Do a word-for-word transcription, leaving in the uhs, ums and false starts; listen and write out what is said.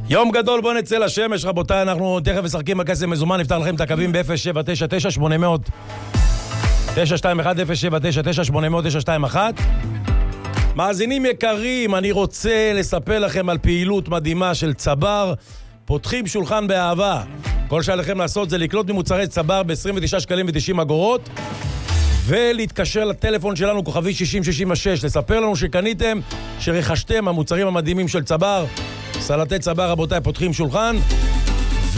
יום גדול, בוא נצא לשמש, רבותיי, אנחנו תכף משחקים בכסף מזומן, נפתח לכם את הקווים ב-אפס שבע תשע תשע שמונה אפס אפס תשע שתיים אחת אפס שבע תשע תשע שמונה אפס אפס תשע שתיים אחת. מאזינים יקרים, אני רוצה לספר לכם על פעילות מדהימה של צבר, פותחים שולחן באהבה. כל שעליכם לעשות זה לקלוט ממוצרי צבר ב-עשרים ותשעה שקלים ותשעים אגורות, ולהתקשר לטלפון שלנו כוכבי שישים שישים ושש, לספר לנו שקניתם, שרכשתם המוצרים המדהימים של צבר. סלטי צבר, רבותיי, פותחים שולחן.